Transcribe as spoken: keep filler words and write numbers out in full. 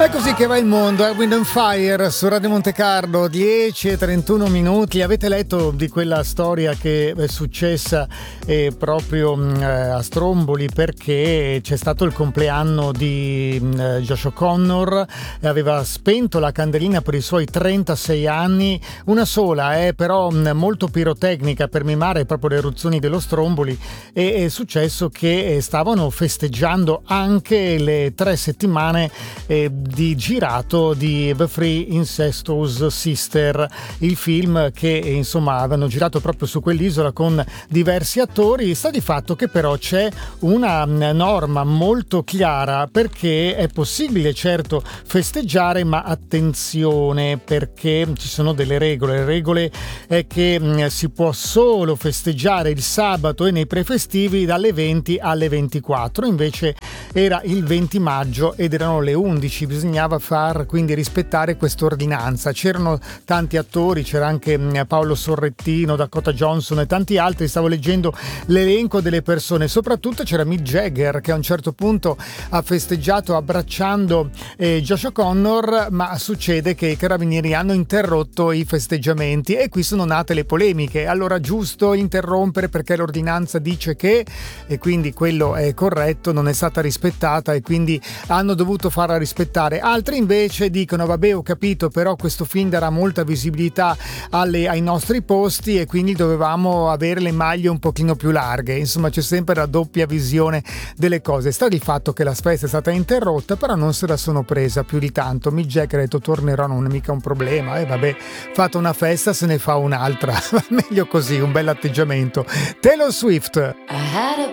È così che va il mondo, è Wind and Fire su Radio Monte Carlo, dieci e trentuno minuti. Avete letto di quella storia che è successa eh, proprio eh, a Stromboli, perché c'è stato il compleanno di eh, Josh O'Connor e aveva spento la candelina per i suoi trentasei anni, una sola, eh, però mh, molto pirotecnica per mimare proprio le eruzioni dello Stromboli. E è successo che eh, stavano festeggiando anche le tre settimane eh, di girato di The Three Incestuous Sister, il film che insomma avevano girato proprio su quell'isola con diversi attori. Sta di fatto che però c'è una norma molto chiara, perché è possibile certo festeggiare, ma attenzione, perché ci sono delle regole. Le regole è che mh, si può solo festeggiare il sabato e nei prefestivi dalle venti alle ventiquattro, invece era il venti maggio ed erano le undici. Bisognava far quindi rispettare quest'ordinanza. C'erano tanti attori, c'era anche Paolo Sorrettino, Dakota Johnson e tanti altri. Stavo leggendo l'elenco delle persone, soprattutto c'era Mick Jagger, che a un certo punto ha festeggiato abbracciando eh, Josh O'Connor, ma succede che i carabinieri hanno interrotto i festeggiamenti e qui sono nate le polemiche. Allora, giusto interrompere perché l'ordinanza dice che, e quindi quello è corretto, non è stata rispettata e quindi hanno dovuto farla rispettare. Altri invece dicono: vabbè, ho capito, però questo film darà molta visibilità alle, ai nostri posti e quindi dovevamo avere le maglie un pochino più larghe. Insomma, c'è sempre la doppia visione delle cose. Sta di fatto che la festa è stata interrotta, però non se la sono presa più di tanto. Mick Jagger ha detto: tornerò, non è mica un problema, e eh, vabbè, fatta una festa se ne fa un'altra. Meglio così, un bel atteggiamento. Taylor Swift.